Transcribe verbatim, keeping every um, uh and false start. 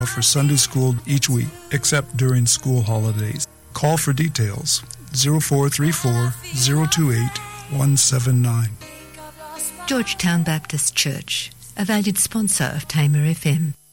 for Sunday school each week, except during school holidays. Call for details, zero four three four, zero two eight, one seven nine. Georgetown Baptist Church, a valued sponsor of Tamer F M.